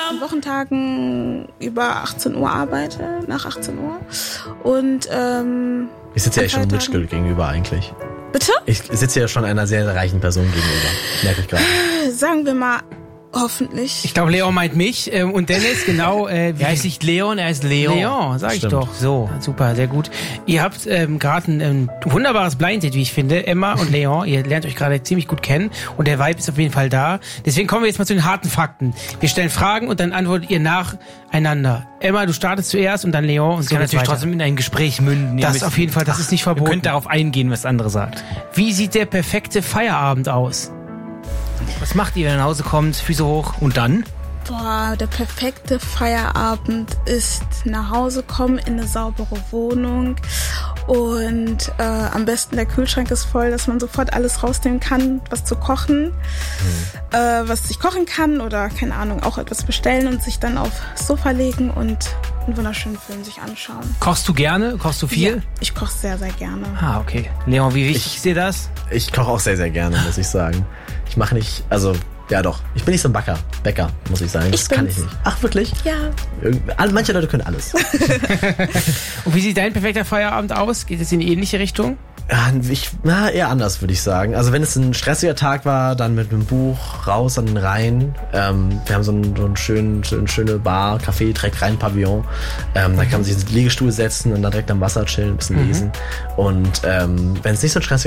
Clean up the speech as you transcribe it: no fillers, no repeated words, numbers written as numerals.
Wochentagen über 18 Uhr arbeite, nach 18 Uhr. Und ich sitze ja echt schon Mitchell gegenüber eigentlich. Bitte? Ich sitze ja schon einer sehr, sehr reichen Person gegenüber. Merke ich gerade. Sagen wir mal, hoffentlich. Ich glaube, Leon meint mich und Dennis, genau. Er heißt nicht Leon, er heißt Leon. Leon, sag ich Stimmt. doch. So, super, sehr gut. Ihr habt gerade ein wunderbares Blind Date, wie ich finde. Emma und Leon, ihr lernt euch gerade ziemlich gut kennen und der Vibe ist auf jeden Fall da. Deswegen kommen wir jetzt mal zu den harten Fakten. Wir stellen Fragen und dann antwortet ihr nacheinander. Emma, du startest zuerst und dann Leon und Das so kann geht's natürlich weiter. trotzdem in ein Gespräch münden. Das auf jeden Fall, das ist nicht verboten. Ihr könnt darauf eingehen, was der andere sagt. Wie sieht der perfekte Feierabend aus? Was macht ihr, wenn ihr nach Hause kommt, Füße hoch und dann? Boah, der perfekte Feierabend ist nach Hause kommen in eine saubere Wohnung und am besten der Kühlschrank ist voll, dass man sofort alles rausnehmen kann, was zu kochen, was ich kochen kann oder keine Ahnung, auch etwas bestellen und sich dann aufs Sofa legen und einen wunderschönen Film sich anschauen. Kochst du gerne? Kochst du viel? Ja, ich koche sehr, sehr gerne. Ah, okay. Leon, wie wichtig ist dir das? Ich koche auch sehr, sehr gerne, muss ich sagen. Ich mache nicht, also, ja doch. Ich bin nicht so ein Bäcker, muss ich sagen. Das kann ich nicht. Ach, wirklich? Ja. Manche Leute können alles. Und wie sieht dein perfekter Feierabend aus? Geht es in eine ähnliche Richtung? Eher anders, würde ich sagen. Also wenn es ein stressiger Tag war, dann mit einem Buch raus an den Rhein. Wir haben so eine schöne Bar, Café, direkt Rhein-Pavillon. Da kann man sich in den Liegestuhl setzen und dann direkt am Wasser chillen, ein bisschen lesen. Und wenn es nicht so ein stressiger